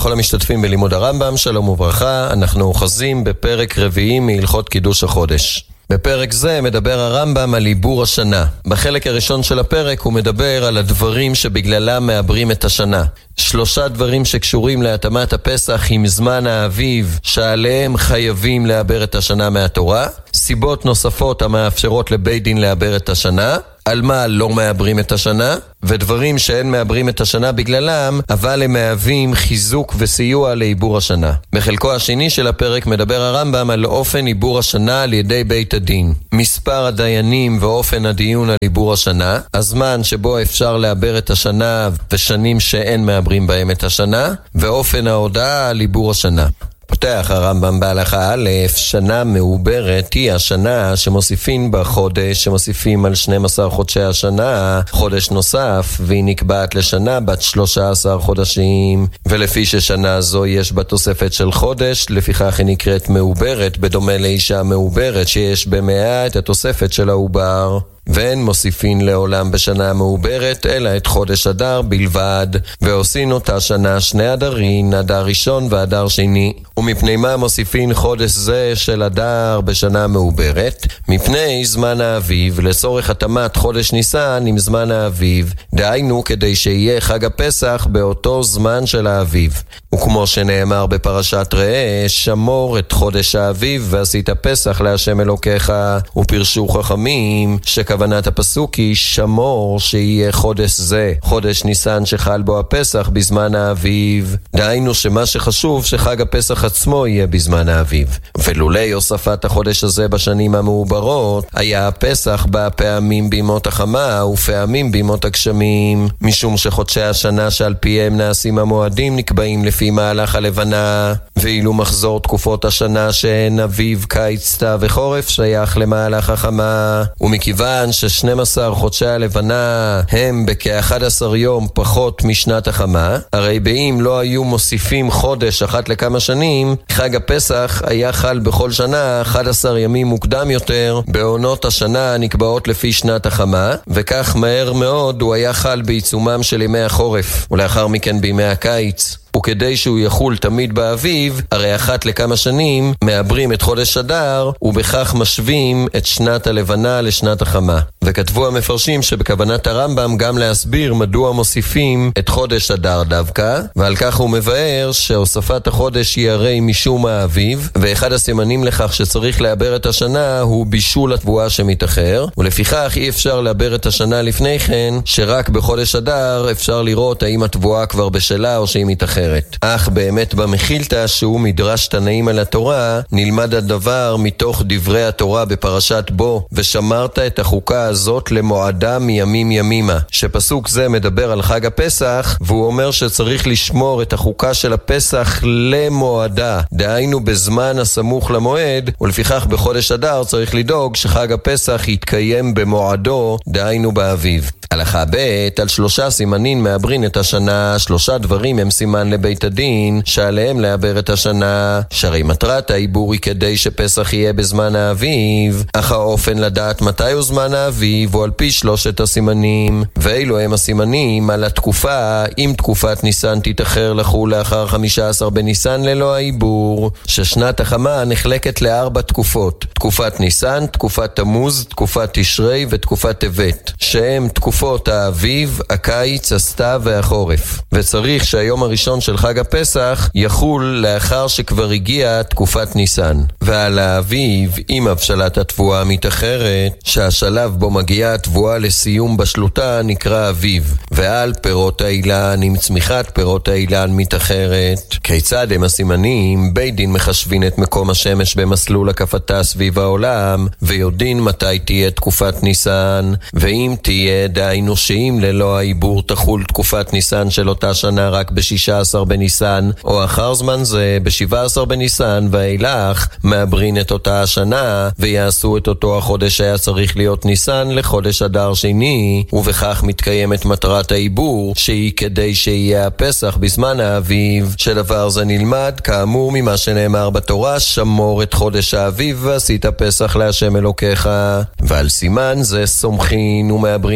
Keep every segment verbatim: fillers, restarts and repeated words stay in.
לכל המשתתפים בלימוד הרמב"ם, שלום וברכה. אנחנו אוחזים בפרק רביעי מהלכות קידוש החודש. בפרק זה מדבר הרמב"ם על עיבור השנה. בחלק הראשון של הפרק הוא מדבר על הדברים שבגללם מעברים את השנה. שלושה דברים שקשורים להתאמת הפסח עם זמן האביב, שעליהם חייבים לעבר את השנה מהתורה. סיבות נוספות המאפשרות לבית דין לעבר את השנה. על מה לא מעברים את השנה, ודברים שאין מעברים את השנה בגללם, אבל הם מהווים חיזוק וסיוע לעיבור השנה. בחלקו השני של הפרק מדבר הרמב"ם על אופן עיבור השנה על ידי בית הדין. מספר הדיינים ואופן הדיון על עיבור השנה, הזמן שבו אפשר לעבר את השנה ושנים שאין מעברים בהם את השנה, ואופן ההודעה על עיבור השנה. פותח הרמב"ם בהלכה א', שנה מעוברת היא השנה שמוסיפים בחודש, שמוסיפים על שנים עשר חודשי השנה, חודש נוסף, והיא נקבעת לשנה בת שלושה עשר חודשים, ולפי ששנה זו יש בה תוספת של חודש, לפיכך היא נקראת מעוברת, בדומה לאישה מעוברת שיש במאה את התוספת של העובר. ואין מוסיפין לעולם בשנה מעוברת, אלא את חודש אדר בלבד, ועושים אותה שנה שני אדרין, אדר ראשון ואדר שני. ומפני מה מוסיפין חודש זה של אדר בשנה מעוברת? מפני זמן האביב, לצורך התאמת חודש ניסן עם זמן האביב, דהיינו כדי שיהיה חג הפסח באותו זמן של האביב. וכמו שנאמר בפרשת ראה, שמור את חודש האביב ועשית פסח להשם אלוקיך, ופרשו חכמים שכוונת הפסוק היא שמור שיהיה חודש זה, חודש ניסן שחל בו הפסח בזמן האביב. דהיינו שמה שחשוב שחג הפסח עצמו יהיה בזמן האביב. ולולי הוספת החודש הזה בשנים המעוברות, היה הפסח בא פעמים בימות החמה ופעמים בימות הגשמים, משום שחודשי השנה שעל פיהם נעשים המועדים נקבעים לפי מהלך הלבנה, ואילו מחזור תקופות השנה שהן אביב, קיץ, סתיו וחורף שייך למהלך החמה. ומכיוון ש-שנים עשר חודשי הלבנה הם בכ-אחד עשר יום פחות משנת החמה, הרי באם לא היו מוסיפים חודש אחת לכמה שנים, חג הפסח היה חל בכל שנה אחד עשר ימים מוקדם יותר בעונות השנה נקבעות לפי שנת החמה, וכך מהר מאוד הוא היה חל בעיצומם של ימי החורף, ולאחר מכן בימי הקיץ. וכדי שהוא יחול תמיד באביב, הרי אחת לכמה שנים מעברים את חודש אדר, ובכך משווים את שנת הלבנה לשנת החמה. וכתבו המפרשים שבכוונת הרמב"ם גם להסביר מדוע מוסיפים את חודש אדר דווקא, ועל כך הוא מבאר שהוספת החודש היא הרי משום האביב, ואחד הסימנים לכך שצריך לעבר את השנה הוא בישול התבואה שמתאחר, ולפיכך אי אפשר לעבר את השנה לפני כן, שרק בחודש אדר אפשר לראות האם התבואה כבר בשלה או שהיא מתאחרת. אך באמת במחילתא שהוא מדרש תנאים על התורה, נלמד הדבר מתוך דברי התורה בפרשת בו, ושמרת את החוקה הזאת למועדה מימים ימימה, שפסוק זה מדבר על חג הפסח, והוא אומר שצריך לשמור את החוקה של הפסח למועדה, דהיינו בזמן הסמוך למועד, ולפיכך בחודש אדר צריך לדאוג שחג הפסח יתקיים במועדו, דהיינו באביב. הלכה ב' על שלושה סימנים מעברין את השנה, שלושה דברים הם סימן לבית הדין שעליהם לעבר את השנה, שהרי מטרת העיבור היא כדי שפסח יהיה בזמן האביב, אך האופן לדעת מתי הוא זמן האביב הוא על פי שלושת הסימנים, ואילו הם הסימנים על התקופה, אם תקופת ניסן תתאחר לחול לאחר חמישה עשר בניסן ללא העיבור, ששנת החמה נחלקת לארבע תקופות, תקופת ניסן, תקופת תמוז, תקופת תשרי ותקופת טבת, שהם תקופות האביב, הקיץ, הסתיו והחורף. וצריך שהיום הראשון של חג הפסח יחול לאחר שכבר הגיעה תקופת ניסן. ועל האביב, עם הבשלת התבואה המתאחרת, שהשלב בו מגיעה התבואה לסיום בשלותה נקרא אביב, ועל פירות האילן עם צמיחת פירות האילן מתאחרת. כיצד הם הסימנים? בית דין מחשבין את מקום השמש במסלול הקפתה סביב העולם, ויודעים מתי תהיה תקופת ניסן, ואם תהיה דהיינו שאם ללא העיבור תחול תקופת ניסן של אותה שנה רק ב-שישה עשר בניסן, או אחר זמן זה ב-שבעה עשר בניסן ואילך, מעברין את אותה השנה, ויעשו את אותו החודש שהיה צריך להיות ניסן לחודש אדר שני, ובכך מתקיימת מטרת העיבור, שהיא כדי שיהיה הפסח בזמן האביב, שדבר זה נלמד, כאמור ממה שנאמר בתורה, שמור את חודש האביב ועשית פסח להשם אלוקיך. ועל סימן זה סומכין ומעברין את השנה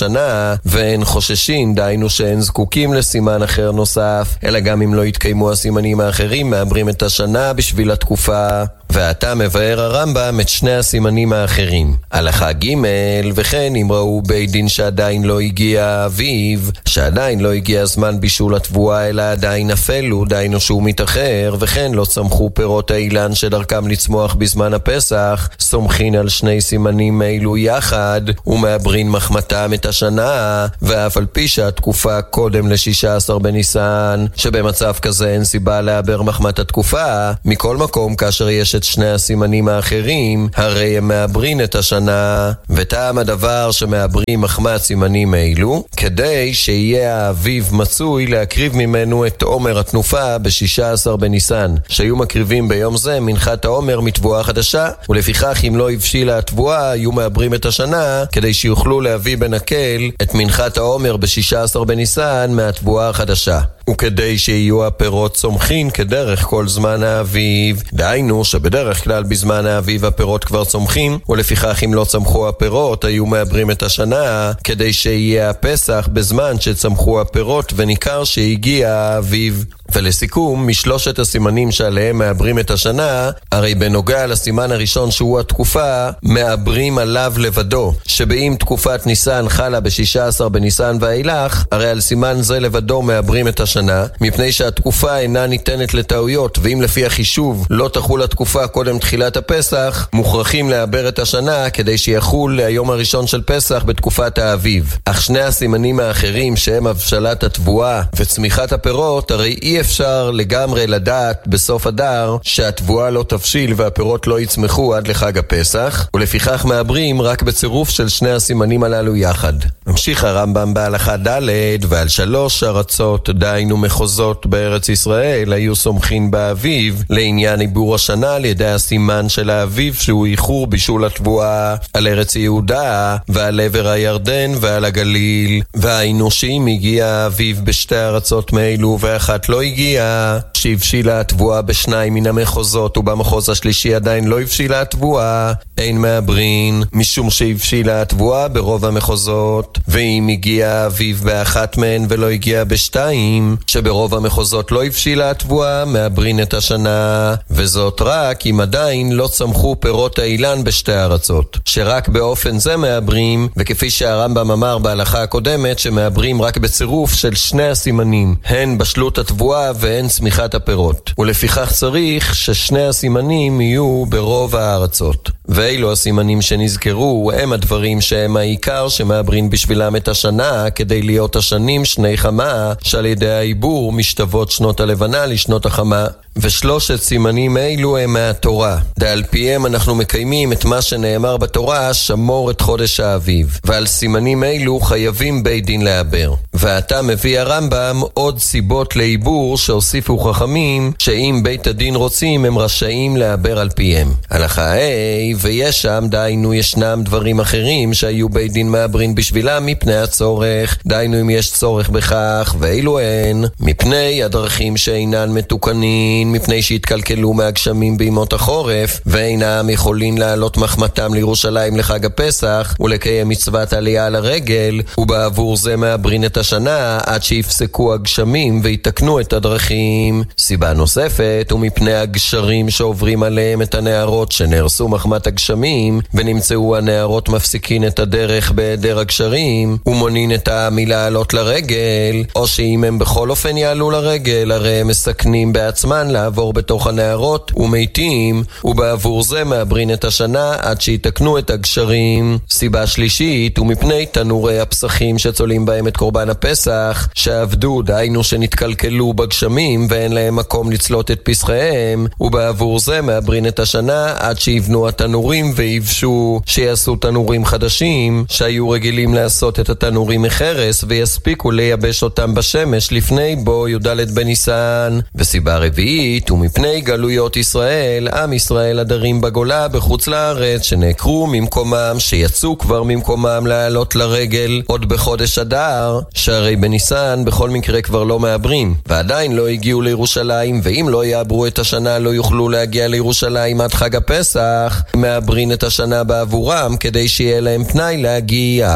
השנה, ואין חוששים, דהיינו שאין זקוקים לסימן אחר נוסף, אלא גם אם לא יתקיימו הסימנים האחרים, מעברים את השנה בשביל התקופה. ועתה מבאר הרמב"ם את שני הסימנים האחרים. הלכה ג' וכן אם ראו בית דין שעדיין לא הגיע האביב, שעדיין לא הגיע הזמן בישול התבואה אלא עדיין אפלו, דהיינו שהוא מתאחר, וכן לא צמחו פירות האילן שדרכם לצמוח בזמן הפסח, סומכין על שני סימנים אלו יחד ומעברין מחמתם את השנה, ואף על פי שהתקופה קודם ל-שישה עשר בניסן, שבמצב כזה אין סיבה לעבר מחמת התקופה, מכל מקום כאשר יש את שני הסימנים האחרים, הרי הם מעברין את השנה, וטעם הדבר שמעברים מחמת סימנים אלו, כדי שיהיה האביב מצוי להקריב ממנו את עומר התנופה ב-שישה עשר בניסן, שהיו מקריבים ביום זה מנחת העומר מתבואה חדשה, ולפיכך אם לא הבשילה התבואה, היו מעברים את השנה, כדי שיוכלו להביא בנקל את מנחת העומר ב-שישה עשר בניסן מהתבואה החדשה. וכדי שיהיו הפירות צומחין כדרך כל זמן האביב, דהיינו שבדרך כלל בזמן האביב הפירות כבר צומחים, ולפיכך אם לא צמחו הפירות היו מעברים את השנה, כדי שיהיה הפסח בזמן שצמחו הפירות וניכר שהגיע האביב. ולסיכום, משלושת הסימנים שעליהם מעברים את השנה, הרי בנוגע לסימן הראשון שהוא התקופה, מעברים עליו לבדו, שבאם תקופת ניסן חלה ב-שישה עשר בניסן ואילך, הרי על סימן זה לבדו מעברים את השנה, מפני שהתקופה אינה ניתנת לטעויות, ואם לפי החישוב לא תחול התקופה קודם תחילת הפסח, מוכרחים לעבר את השנה כדי שיחול ליום הראשון של פסח בתקופת האביב. אך שני הסימנים האחרים שהם הבשלת התבואה וצמיחת הפירות, הרי אי אפשר לגמרי לדעת בסוף אדר שהתבואה לא תבשיל והפירות לא יצמחו עד לחג הפסח, ולפיכך מעברים רק בצירוף של שני הסימנים הללו יחד. ממשיך הרמב"ם בהלכה ד' ועל שלוש ארצות דהיינו מחוזות בארץ ישראל היו סומכין באביב לעניין עיבור השנה על ידי הסימן של האביב שהוא איחור בישול התבואה על ארץ יהודה ועל עבר הירדן ועל הגליל, והאנושים הגיע האביב בשתי ארצות מאלו ואחת לא הגיעה, שהבשילה התבואה בשניים מן המחוזות ובמחוז השלישי עדיין לא הבשילה התבואה, אין מעברין משום שהבשילה התבואה ברוב המחוזות. ואם הגיע האביב באחת מהן ולא הגיע בשתיים, שברוב המחוזות לא הבשילה התבואה, מעברין את השנה, וזאת רק אם עדיין לא צמחו פירות האילן בשתי ארצות, שרק באופן זה מעברים, וכפי שהרמב"ם אמר בהלכה הקודמת שמעברים רק בצירוף של שני הסימנים, הן בשלות התבואה והן צמיחת הפירות, ולפיכך צריך ששני הסימנים יהיו ברוב הארצות. ואילו הסימנים שנזכרו הם הדברים שהם העיקר שמעברים בשבילם את השנה, כדי להיות השנים שני חמה, שעל ידי העיבור משתוות שנות הלבנה לשנות החמה. ושלושת סימנים אלו הם מהתורה, ועל פיהם אנחנו מקיימים את מה שנאמר בתורה, שמור את חודש האביב, ועל סימנים אלו חייבים בית דין לעבר. ועתה מביא הרמב"ם עוד סיבות לעיבור שהוסיפו חכמים, שאם בית הדין רוצים הם רשאים לעבר על פיהם. הלכה ה' ויש שם דהיינו ישנם דברים אחרים שהיו בית דין מעברין בשבילם מפני הצורך, דהיינו אם יש צורך בכך, ואילו אין, מפני הדרכים שאינן מתוקנים, מפני שהתקלקלו מהגשמים בימות החורף, ואינם יכולים לעלות מחמתם לירושלים לחג הפסח ולקיים מצוות עלייה לרגל, ובעבור זה מעברין את השנה עד שיפסקו הגשמים ויתקנו את הדרכים. סיבה נוספת ומפני הגשרים שעוברים עליהם את הנערות שנהרסו מחמת הגשמים, ונמצאו הנערות מפסיקין את הדרך בהיעדר הגשרים ומונין את העם לעלות לרגל, או שאם הם בכל אופן יעלו לרגל הרי הם מסכנים בעצמן לעבור בתוך הנערות ומתים, ובעבור זה מעברין את השנה עד שיתקנו את הגשרים. סיבה שלישית ומפני תנורי הפסחים שצולים בהם את קורבן הפסח, שעבדו דהיינו שנתקלקלו בגשמים ואין להם מקום לצלות את פסחיהם, ובעבור זה מעברין את השנה עד שיבנו התנורים ויבשו, שיעשו תנורים חדשים שהיו רגילים לעשות את התנורים מחרס ויספיקו לייבש אותם בשמש לפני בו י"ד בניסן. וסיבה רביעית ומפני גלויות ישראל, עם ישראל הדרים בגולה בחוץ לארץ שנעקרו ממקומם, שיצאו כבר ממקומם לעלות לרגל עוד בחודש אדר, שהרי בניסן בכל מקרה כבר לא מעברים ועדיין לא הגיעו לירושלים, ואם לא יעברו את השנה לא יוכלו להגיע לירושלים עד חג הפסח, מעברין את השנה בעבורם כדי שיהיה להם פנאי להגיע.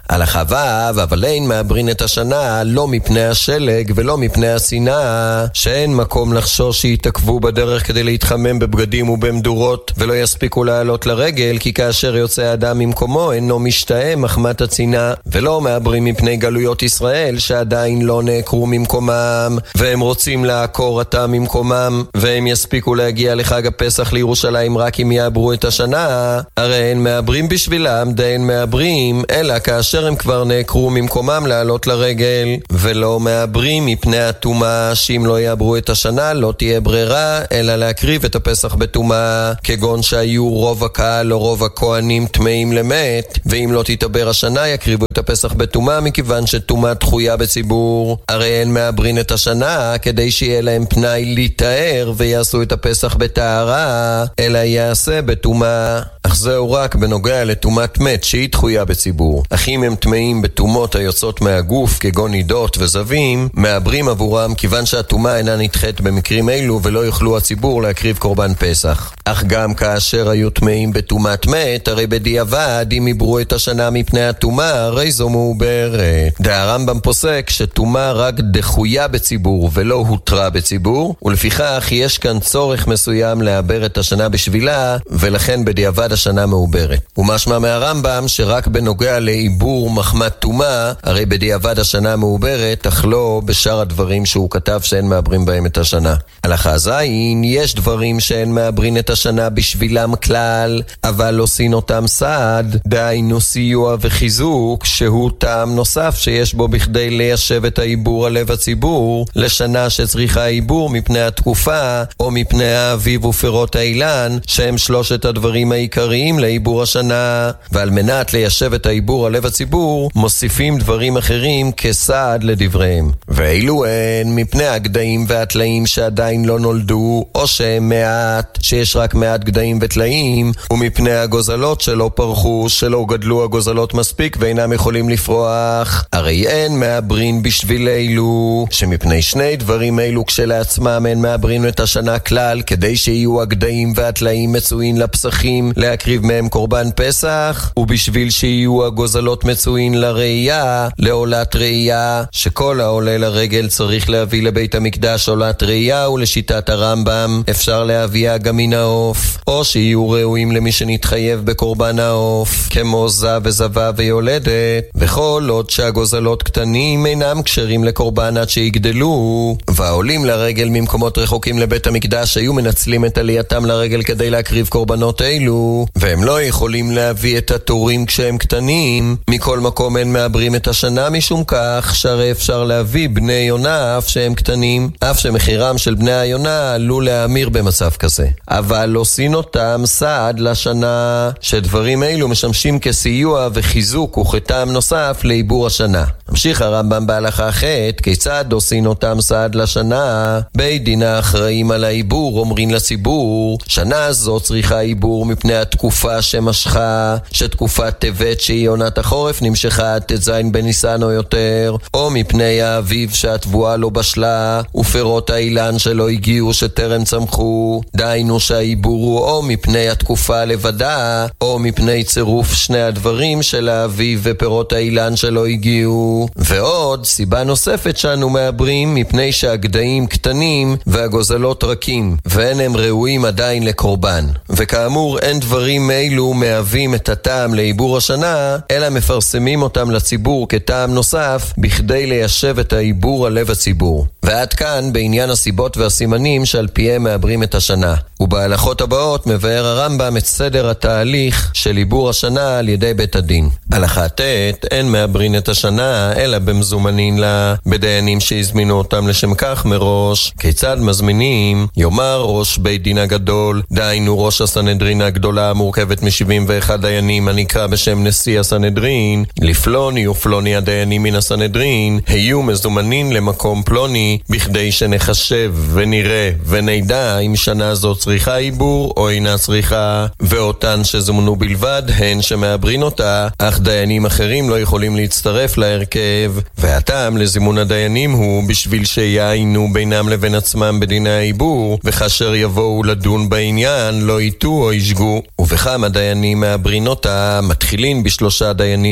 הלכה ו' אבל אין מעברין את השנה לא מפני השלג ולא מפני השנאה, שאין מקום לחשוש שיתעכבו בדרך כדי להתחמם בבגדים ובמדורות ולא יספיקו לעלות לרגל, כי כאשר יוצא אדם ממקומו אינו משתאה מחמת הצנעה, ולא מעברים מפני גלויות ישראל שעדיין לא נעקרו ממקומם והם רוצים לעקור אותם ממקומם, והם יספיקו להגיע לחג הפסח לירושלים רק אם יעברו את השנה. הרי אין מעברים בשבילם דאין מעברים אלא כאשר הם כבר נעקרו ממקומם לעלות לרגל, ולא מעברים מפני הטומאה, שאם לא יעברו את השנה לא תהיה ברירה אלא להקריב את הפסח בטומאה, כגון שהיו רוב הקהל או רוב הכהנים טמאים למת, ואם לא תתעבר השנה יקריבו את הפסח בטומאה, מכיוון שטומאה דחויה בציבור. הרי אין מעברין את השנה כדי שיהיה להם פנאי להתאר ויעשו את הפסח בטהרה, אלא יעשה בטומאה. אך זהו רק בנוגע לטומאת מת שהיא דחויה בציבור. אך אם הם טמאים בטומאות היוצאות מהגוף כגון נידות וזבים, מעברים עבורם, כיוון שהטומאה אינה נדחית במקרים אלו ולא יוכלו הציבור להקריב קורבן פסח. אך גם כאשר היו טמאים בטומאת מת, הרי בדיעבד אם עברו את השנה מפני הטומאה הרי זו מעוברת. הרמב"ם פוסק שטומאה רק דחויה בציבור ולא הותרה בציבור, ולפיכך יש כאן צורך מסוים לעבר את השנה בשבילה, ולכן בדיעבד השנה מעוברת. ומשמע מהרמב"ם שרק בנוגע לעיבור מחמת טומאה הרי בדיעבד השנה מעוברת, אך לא בשאר הדברים שהוא כתב שאין מעברים בהם את השנה. הלכה זין, יש דברים שאין מעברים את השנה בשבילם כלל, אבל עושים אותם סעד, דהיינו סיוע וחיזוק, שהוא טעם נוסף שיש בו בכדי ליישב את העיבור על לב הציבור לשנה שצריכה עיבור מפני התקופה או מפני האביב ופירות האילן, שהם שלושת הדברים העיקריים לעיבור השנה. ועל מנת ליישב את העיבור על לב הציבור מוסיפים דברים אחרים כסעד לדבריהם, ואילו הן מפני הגדיים והטלאים שעדיין לא נולדו או שהם מעט, שיש רק מעט גדיים וטלאים, ומפני הגוזלות שלא פרחו, שלא גדלו הגוזלות מספיק ואינם יכולים לפרוח. הרי אין מעברין בשביל אלו, שמפני שני דברים אלו כשלעצמם אין מעברין את השנה כלל, כדי שיהיו הגדיים והטלאים מצויים לפסחים להקריב מהם קורבן פסח, ובשביל שיהיו הגוזלות מצויים לראייה, לעולת ראייה, שכל העולה לרגל צריך להביא לבית המקדש עולת ראייה, ולשיטת הרמב"ם אפשר להביאה גם מן העוף, או שיהיו ראויים למי שנתחייב בקורבן העוף, כמו זב וזבה ויולדת, וכל עוד שהגוזלות קטנים אינם כשרים לקורבן עד שיגדלו. והעולים לרגל ממקומות רחוקים לבית המקדש היו מנצלים את עלייתם לרגל כדי להקריב קורבנות אלו, והם לא יכולים להביא את התורים כשהם קטנים. מכל מקום אין מעברים את השנה משום כך שהרי אפשר להביא בני יונה אף שהם קטנים, אף שמחירם של בני היונה עלול להאמיר במצב כזה, אבל עושים אותם סעד לשנה, שדברים אלו משמשים כסיוע וחיזוק וכטעם נוסף לעיבור השנה. ממשיך הרמב"ם בהלכה ח' כיצד עושים אותם סעד לשנה. בית דין האחראים על העיבור אומרים לציבור, שנה זו צריכה עיבור מפני התקופה שמשכה, שתקופת טבת שהיא עונת החורף נמשכה עד ט"ז בניסן או יותר, או מפני האביב שהתבואה לא בשלה ופירות האילן שלא הגיעו שטרם צמחו, דהיינו שהעיבור הוא או מפני התקופה לבדה או מפני צירוף שני הדברים של האביב ופירות האילן שלא הגיעו. ועוד סיבה נוספת שאנו מעברים מפני שהגדיים קטנים והגוזלות רכים ואין הם ראויים עדיין לקורבן, וכאמור אין דברים אלו מהווים את הטעם לעיבור השנה אלא מפרסמים אותם לציבור כטעם נוסף בכדי ליישב את העיבור על לב הציבור. ועד כאן בעניין הסיבות והסימנים שעל פיהם מעברים את השנה. ובהלכות הבאות מבאר הרמב"ם את סדר התהליך של עיבור השנה על ידי בית הדין. הלכה ט' אין מעברים את השנה אלא במזומנין לה, בדיינים שהזמינו אותם לשם כך מראש. כיצד מזמינים? יאמר ראש בית דין הגדול, דהיינו ראש הסנהדרין הגדולה המורכבת מ-שבעים ואחד דיינים הנקרא בשם נשיא הסנהדרין, לפלוני ופלוני הדיינים מן הסנהדרין היו מזומנין למקום פלוני, בכדי שנחשב ונראה ונדע אם שנה זו צריכה עיבור או אינה צריכה, ואותן שזומנו בלבד הן שמעברין אותה, אך דיינים אחרים לא יכולים להצטרף להרכב. והטעם לזימון הדיינים הוא בשביל שיעיינו בינם לבין עצמם בדיני העיבור, וכאשר יבואו לדון בעניין לא ייתו או ישגו. ובכמה דיינים מעברין אותה, מתחילין בשלושה דיינים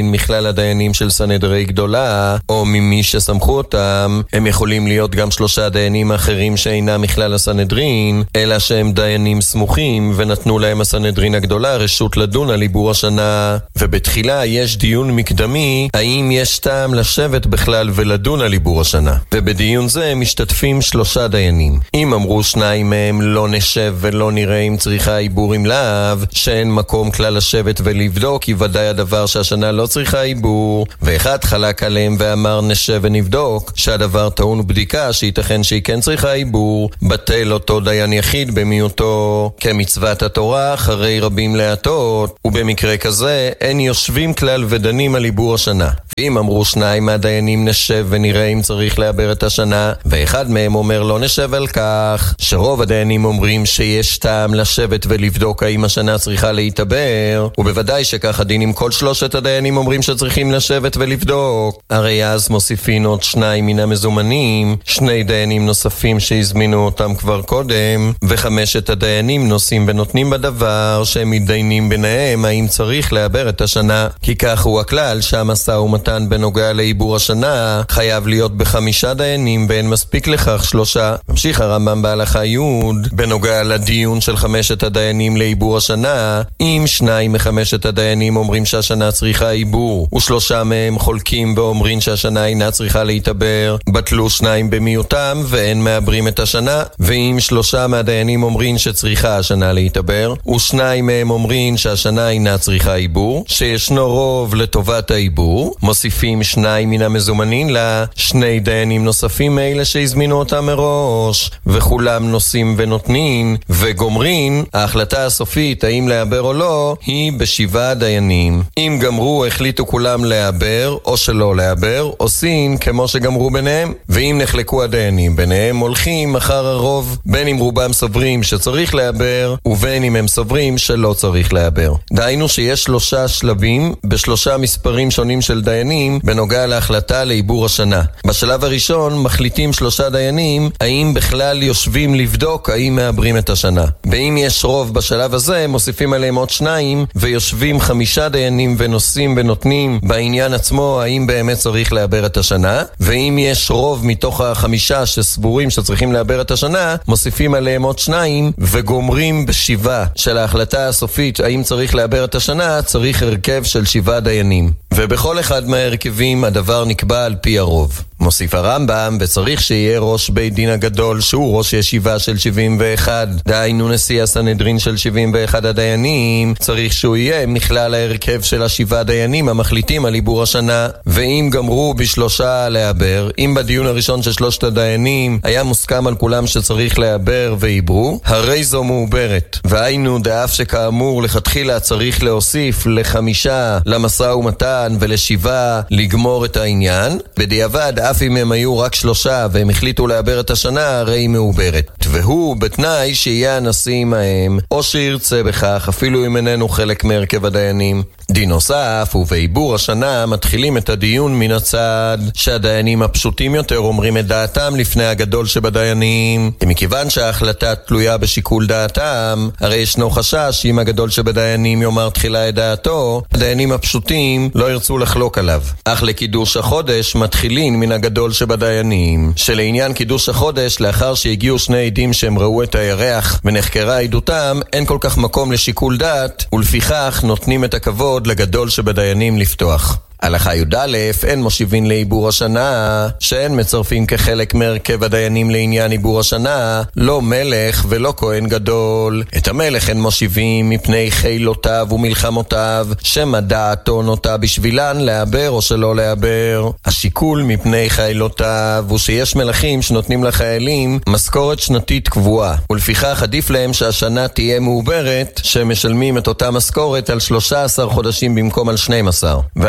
עדיין מכלל הדיינים של סנהדרי גדולה, או ממי שסמכו אותם, הם יכולים להיות גם שלושה דיינים אחרים שאינם מכלל הסנהדרין, אלא שהם דיינים סמוכים, ונתנו להם הסנהדרין הגדולה רשות לדון על עיבור השנה. ובתחילה יש דיון מקדמי, האם יש טעם לשבת בכלל ולדון על עיבור השנה. ובדיון זה משתתפים שלושה דיינים. אם אמרו שניים מהם לא נשב ולא נראה אם צריכה עיבור עם לאו, שאין מקום כלל לשבת ולבדוק, כי ודאי הדבר שהשנה לא צריכה עיבור, ואחד חלק עליהם ואמר נשב ונבדוק, שהדבר טעון בדיקה שייתכן שהיא כן צריכה עיבור, בטל אותו דיין יחיד במיעוטו, כמצוות התורה אחרי רבים להטות, ובמקרה כזה אין יושבים כלל ודנים על עיבור השנה. ואם אמרו שניים מהדיינים נשב ונראה אם צריך לעבר את השנה, ואחד מהם אומר לא נשב על כך, שרוב הדיינים אומרים שיש טעם לשבת ולבדוק האם השנה צריכה להתעבר, ובוודאי שכך הדין עם כל שלושת הדיינים אומרים שצריכים לשבת ולבדוק. הרי אז מוסיפים עוד שניים מן המזומנים, שני דיינים נוספים שהזמינו אותם כבר קודם, וחמשת הדיינים נושאים ונותנים בדבר שהם מתדיינים ביניהם האם צריך לעבר את השנה, כי כך הוא הכלל שהמשא ומתן בנוגע לעיבור השנה חייב להיות בחמישה דיינים ואין מספיק לכך שלושה. ממשיך הרמב"ם בהלכה י' בנוגע לדיון של חמשת הדיינים לעיבור השנה, אם שניים מחמשת הדיינים אומרים שהשנה צריכה עיבור ושלושה מהם חולקים ואומרים שהשנה אינה צריכה להתעבר, בטלו שניים במיעוטם ואין מעברים את השנה. ואם שלושה מהדיינים אומרים שצריכה השנה להתעבר ושניים מהם אומרים שהשנה אינה צריכה עיבור, שישנו רוב לטובת העיבור, מוסיפים שניים מן המזומנים לה, שני דיינים נוספים מאלה שהזמינו אותם מראש, וכולם נושאים ונותנים וגומרים. ההחלטה הסופית האם לעבר או לא היא בשבעה דיינים. אם גמרו החליטו כולם לעבר או שלא לעבר, עושים כמו שגמרו ביניהם. ואם נחלקו הדיינים ביניהם, הולכים אחר הרוב, בין אם רובם סוברים שצריך לעבר ובין אם הם סוברים שלא צריך לעבר. דהיינו שיש שלושה שלבים בשלושה מספרים שונים של דיינים בנוגע להחלטה לעיבור השנה. בשלב הראשון מחליטים שלושה דיינים האם בכלל יושבים לבדוק האם מעברים את השנה. ואם יש רוב בשלב הזה, מוסיפים עליהם עוד שניים ויושבים חמישה דיינים ונושאים ונותנים בעניין עצמו האם באמת צריך לעבר את השנה. ואם יש רוב מתוך החמישה שסבורים שצריכים לעבר את השנה, מוסיפים עליהם עוד שניים וגומרים בשבעה של ההחלטה הסופית האם צריך לעבר את השנה. צריך הרכב של שבעה דיינים, ובכל אחד מההרכבים הדבר נקבע על פי הרוב. מוסיף הרמב"ם, וצריך שיהיה ראש בית דין הגדול שהוא ראש ישיבה של שבעים ואחת, דהיינו נשיא הסנהדרין של שבעים ואחת הדיינים, צריך שהוא יהיה מכלל ההרכב של השבעה דיינים המחליטים על עיבור השנה. ואם גמרו בשלושה לעבר, אם בדיון הראשון של שלושת הדיינים היה מוסכם על כולם שצריך לעבר ועיברו, הרי זו מעוברת. והיינו דאף שכאמור לכתחילה צריך להוסיף לחמישה למשא ומתן ולשבעה לגמור את העניין, בדיעבד אף אם הם היו רק שלושה והם החליטו לעבר את השנה, הרי היא מעוברת. והוא בתנאי שיהיה הנשיא עמהם, או שירצה בכך, אפילו אם איננו חלק מהרכב הדיינים. דין נוסף, ובעיבור השנה מתחילים את הדיון מן הצד שהדיינים הפשוטים יותר אומרים את דעתם לפני הגדול שבדיינים. מכיוון שההחלטה תלויה בשיקול דעתם, הרי ישנו חשש שאם הגדול שבדיינים יאמר תחילה את דעתו, הדיינים הפשוטים לא ירצו לחלוק עליו. אך לקידוש החודש מתחילים מן הגדול שבדיינים, שלעניין קידוש החודש, לאחר שהגיעו שני עדים שהם ראו את הירח ונחקרה עדותם, אין כל כך מקום לשיקול דעת, ולפיכך נותנים את הכבוד לגדול שבדיינים לפתוח. הלכה י"א, אין מושיבים לעיבור השנה, שאין מצרפים כחלק מרכב הדיינים לעניין עיבור השנה, לא מלך ולא כהן גדול. את המלך אין מושיבים מפני חילותיו ומלחמותיו, שמא דעתו נוטה בשבילן לעבר או שלא לעבר. השיקול מפני חילותיו הוא שיש מלכים שנותנים לחיילים משכורת שנתית קבועה, ולפיכך עדיף להם שהשנה תהיה מעוברת, שמשלמים את אותה משכורת על שלושה עשר חודשים במקום על שנים עשר. והשיקול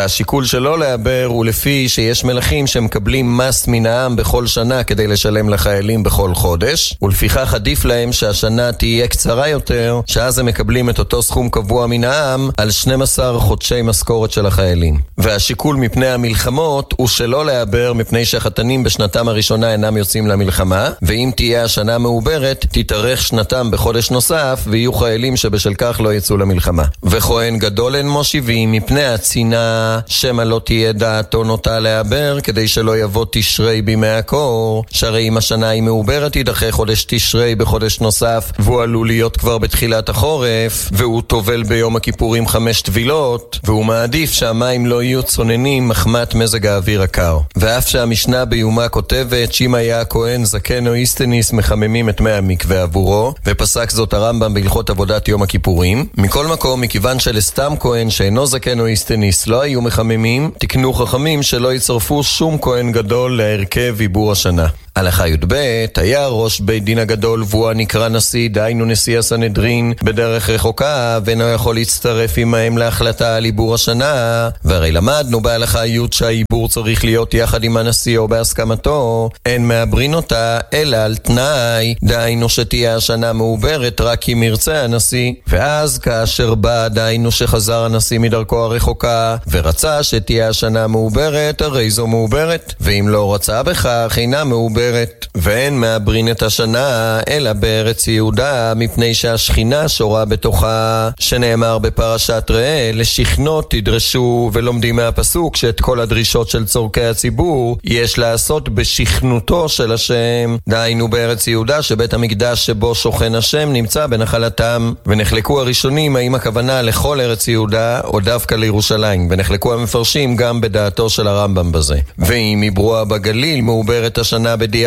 שלא לעבר הוא לפי שיש מלכים שמקבלים מס מן העם בכל שנה כדי לשלם לחיילים בכל חודש, ולפיכך עדיף להם שהשנה תהיה קצרה יותר, שאז הם מקבלים את אותו סכום קבוע מן העם על שנים עשר חודשי משכורת של החיילים. והשיקול מפני המלחמות הוא שלא לעבר מפני שהחתנים בשנתם הראשונה אינם יוצאים למלחמה, ואם תהיה השנה מעוברת תתארך שנתם בחודש נוסף ויהיו חיילים שבשל כך לא יצאו למלחמה. וכהן גדול אין מושיבים מפני הצינה שמה לא תהיה דעתו נוטה לעבר, כדי שלא יבוא תשרי בימי הקור, שהרי אם השנה היא מעוברת יידחה חודש תשרי בחודש נוסף והוא עלול להיות כבר בתחילת החורף, והוא טובל ביום הכיפורים חמש טבילות, והוא מעדיף שהמים לא יהיו צוננים מחמת מזג האוויר הקר. ואף שהמשנה ביומה כותבת שאם היה הכהן זקן או איסטניס מחממים את מי המקווה עבורו, ופסק זאת הרמב"ם בהלכות עבודת יום הכיפורים. מכל מקום, מכיוון שלסתם כהן שאינו זקן או איסטניס לא היו מחממים, תקנו חכמים שלא יצרפו שום כהן גדול להרכב עיבור השנה. הלכה י"ב, היה ראש בית דין הגדול והוא הנקרא נשיא, דהיינו נשיא הסנהדרין, בדרך רחוקה ואינו יכול להצטרף עמהם להחלטה על עיבור השנה. והרי למדנו בהלכה י' שהעיבור צריך להיות יחד עם הנשיא או בהסכמתו, אין מעברין אותה אלא על תנאי, דהיינו שתהיה השנה מעוברת רק אם ירצה הנשיא. ואז כאשר בא, דהיינו שחזר הנשיא מדרכו הרחוקה ורצה שתהיה השנה מעוברת, הרי זו מעוברת, ואם לא רצה בכך אינה מעוברת. ואין מעברין את השנה אלא בארץ יהודה, מפני שהשכינה שורה בתוכה, שנאמר בפרשת ראה, לשכנות תדרשו, ולומדים מהפסוק שאת כל הדרישות של צורכי הציבור יש לעשות בשכנותו של השם, דהיינו בארץ יהודה שבית המקדש שבו שוכן השם נמצא בנחלתם. ונחלקו הראשונים האם הכוונה לכל ארץ יהודה או דווקא לירושלים, ונחלקו המפרשים גם בדעתו של הרמב"ם בזה. ואם עברוה בגליל מעוברת השנה בדיעבד,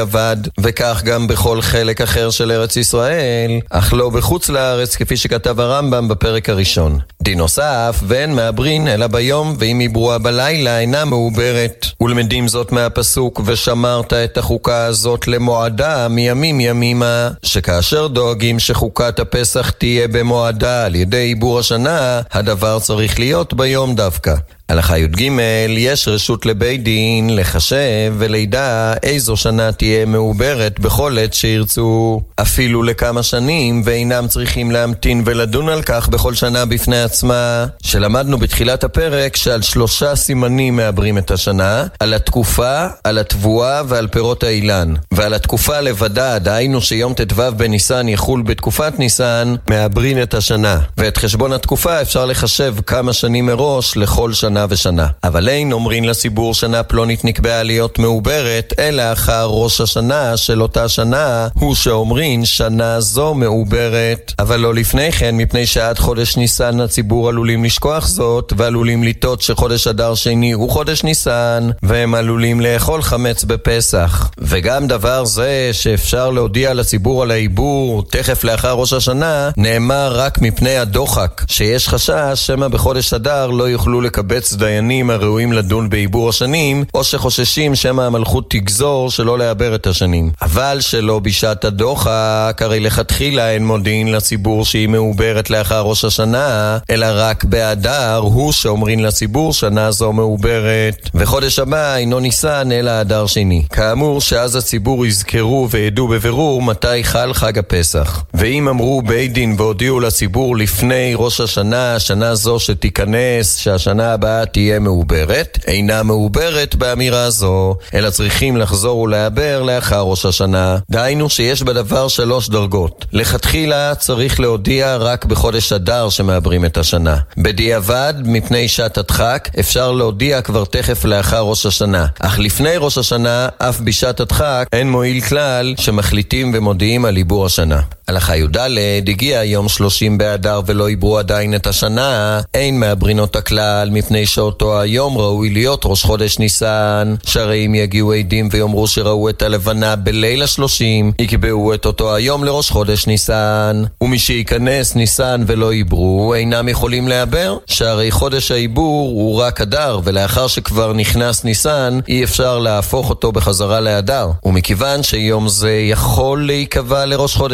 וכך גם בכל חלק אחר של ארץ ישראל, אך לא בחוץ לארץ, כפי שכתב הרמב"ם בפרק הראשון. דין נוסף, ואין מעברין אלא ביום, ואם עברוה בלילה אינה מעוברת. ולמדים זאת מהפסוק ושמרת את החוקה הזאת למועדה מימים ימימה, שכאשר דואגים שחוקת הפסח תהיה במועדה על ידי עיבור השנה, הדבר צריך להיות ביום דווקא. הלכה י"ג, יש רשות לבית דין לחשב ולידע איזו שנה תהיה מעוברת בכל עת שירצו, אפילו לכמה שנים, ואינם צריכים להמתין ולדון על כך בכל שנה בפני עצמה. שלמדנו בתחילת הפרק שעל שלושה סימנים מעברים את השנה, על התקופה, על התבואה ועל פירות האילן. ועל התקופה לבדה, דהיינו שיום תתוו בניסן יחול בתקופת ניסן, מעברים את השנה. ואת חשבון התקופה אפשר לחשב כמה שנים מראש לכל שנה ושנה. אבל אין אומרים לציבור שנה פלונית נקבעה להיות מעוברת, אלא אחר ראש השנה של אותה שנה, הוא שאומרים שנה זו מעוברת. אבל לא לפני כן, מפני שעד חודש ניסן הציבור עלולים לשכוח זאת, ועלולים לטעות שחודש אדר שני הוא חודש ניסן, והם עלולים לאכול חמץ בפסח. וגם דבר זה שאפשר להודיע לציבור על העיבור תכף לאחר ראש השנה, נאמר רק מפני הדוחק, שיש חשש שמה בחודש אדר לא יוכלו לקבץ דיינים הראויים לדון בעיבור השנים, או שחוששים שמה המלכות תגזור שלא לעבר את השנים. אבל שלא בשעת הדוחק, הרי לכתחילה אין מודיעין לציבור שהיא מעוברת לאחר ראש השנה, אלא רק באדר הוא שאומרים לציבור שנה זו מעוברת, וחודש הבא אינו ניסן אלא אדר שני. כאמור שאז הציבור יזכרו וידעו בבירור מתי חל חג הפסח. ואם אמרו בית דין והודיעו לציבור לפני ראש השנה, שנה זו שתיכנס, שהשנה הבאה תהיה מעוברת, אינה מעוברת באמירה זו, אלא צריכים לחזור ולעבר לאחר ראש השנה. דהיינו שיש בדבר שלוש דרגות. לכתחילה צריך להודיע רק בחודש אדר שמעברים את השנה. בדיעבד, מפני שעת הדחק, אפשר להודיע כבר תכף לאחר ראש השנה. אך לפני ראש השנה, אף בשעת הדחק, אין מועיל כלל שמחליטים ומודיעים על עיבור השנה. הלכה י"ד, הגיע יום שלושים באדר ולא עיברו עדיין את השנה, אין מעברינות הכלל, מפני שאותו היום ראוי להיות ראש חודש ניסן, שהרי אם יגיעו עדים ויאמרו שראו את הלבנה בליל השלושים, יקבעו את אותו היום לראש חודש ניסן, ומי שיכנס ניסן ולא עיברו, אינם יכולים לעבר, שהרי חודש העיבור הוא רק אדר, ולאחר שכבר נכנס ניסן, אי אפשר להפוך אותו בחזרה לאדר. ומכיוון שיום זה יכול להיקבע לראש חודש ניסן,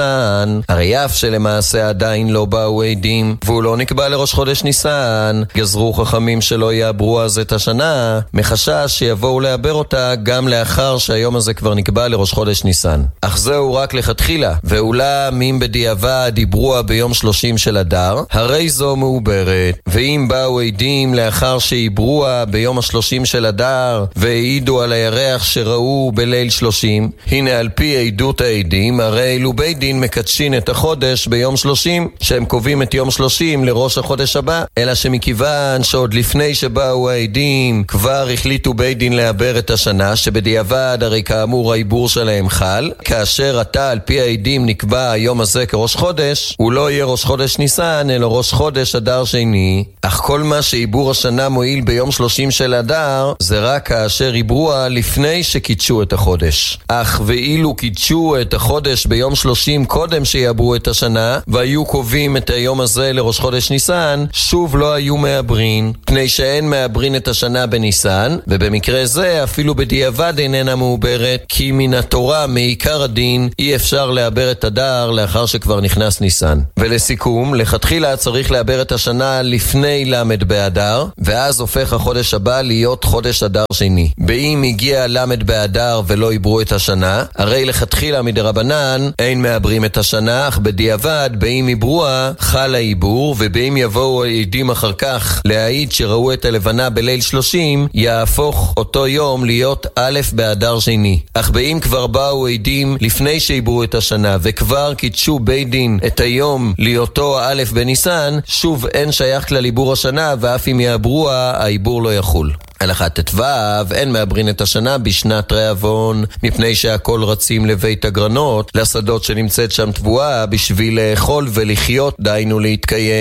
ניסן, הרי אף שלמעשה עדיין לא באו עדים, והוא לא נקבע לראש חודש ניסן, גזרו חכמים שלא יעברו אז את השנה, מחשש שיבואו לעבר אותה גם לאחר שהיום הזה כבר נקבע לראש חודש ניסן. אך זהו רק לכתחילה, ואולם אם בדיעבד דיברוה ביום שלושים של אדר, הרי זו מעוברת, ואם באו עדים לאחר שעברוה ביום השלושים של אדר, והעידו על הירח שראו בליל שלושים, הנה על פי עדות העדים, הרי אלו בית דין מקדשין את החודש ביום שלושים, שהם קובעים את יום שלושים לראש החודש הבא, אלא שמכיוון שעוד לפני שבאו העדים, כבר החליטו בית דין לעבר את השנה, שבדיעבד הרי כאמור העיבור שלהם חל, כאשר אתה על פי העדים נקבע היום הזה כראש חודש, הוא לא יהיה ראש חודש ניסן, אלא ראש חודש אדר שני, אך כל מה שעיבור השנה מועיל ביום שלושים של אדר, זה רק כאשר עיברוה לפני שקידשו את החודש. אך ואילו קידשו את החודש ביום שלושים קודם שיעברו את השנה, והיו קובעים את היום הזה לראש חודש ניסן, שוב לא היו מעברין, פני שאין מעברין את השנה בניסן, ובמקרה זה אפילו בדיעבד איננה מעוברת, כי מן התורה מעיקר הדין אי אפשר לעבר את אדר לאחר שכבר נכנס ניסן. ולסיכום, לכתחילה צריך לעבר את השנה לפני למד באדר, ואז הופך החודש הבא להיות חודש אדר שני. באם הגיע למד באדר ולא עברו את השנה, הרי לכתחילה מדרבנן אין מעברים את השנה, אך בדיעבד באם עברוה חל העיבור, ובאם יבואו העדים אחר כך להעיד שראו את הלבנה בליל שלושים, יהפוך אותו יום להיות א' באדר שני. אך באם כבר באו עדים לפני שעברו את השנה וכבר קידשו בית דין את היום להיותו א' בניסן, שוב אין שייך כלל עיבור השנה, ואף אם יעברוה העיבור לא יחול. הלכה ט"ו, אין מעברין את השנה בשנת רעבון, מפני שהכל רצים לבית הגרנות, לשדות שנמצאת שם תבואה בשביל לאכול ולחיות, דיינו להתקיים.